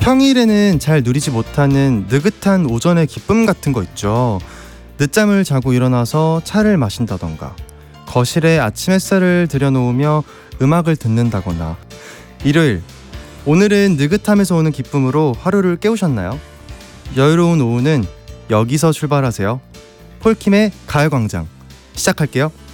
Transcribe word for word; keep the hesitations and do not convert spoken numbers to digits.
평일에는 잘 누리지 못하는 느긋한 오전의 기쁨 같은 거 있죠. 늦잠을 자고 일어나서 차를 마신다던가, 거실에 아침 햇살을 들여놓으며 음악을 듣는다거나. 일요일, 오늘은 느긋함에서 오는 기쁨으로 하루를 깨우셨나요? 여유로운 오후는 여기서 출발하세요. 폴킴의 가요광장 시작할게요.